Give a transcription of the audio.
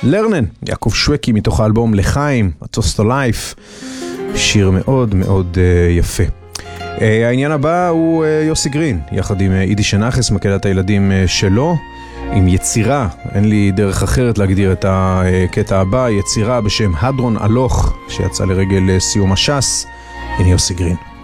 לרנן, יעקב שווקי מתוך האלבום לחיים, הטוסט לייף, שיר מאוד מאוד יפה. העניין הבא הוא יוסי גרין, יחד עם אידי שנחס, מקהלת הילדים שלו, עם יצירה, אין לי דרך אחרת להגדיר את הקטע הבא, יצירה בשם הדרון אלוך, שיצא לרגל סיום הש"ס, הנה יוסי גרין.